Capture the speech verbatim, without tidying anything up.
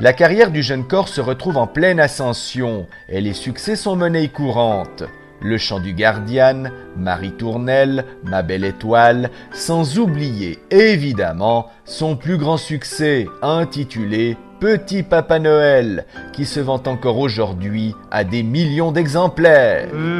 La carrière du jeune corps se retrouve en pleine ascension et les succès sont monnaie courante. Le chant du Gardien, Marie Tournelle, Ma belle étoile, sans oublier évidemment son plus grand succès intitulé Petit Papa Noël, qui se vend encore aujourd'hui à des millions d'exemplaires.